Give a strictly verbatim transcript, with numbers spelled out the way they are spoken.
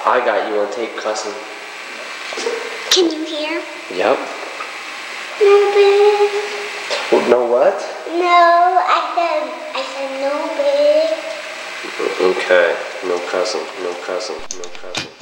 I got you on tape cussing. Can you hear? Yep. No, babe. Well, no what? No, I said, I said no, babe. Okay. No cussing. No cussing. No cussing.